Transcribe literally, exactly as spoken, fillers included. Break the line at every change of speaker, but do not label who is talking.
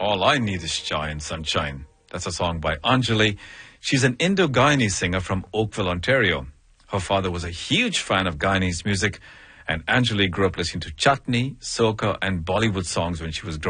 All I Need Is Joy and Sunshine. That's a song by Anjali. She's an Indo-Guyanese singer from Oakville, Ontario. Her father was a huge fan of Guyanese music, and Anjali grew up listening to chutney, soca, and Bollywood songs when she was growing up.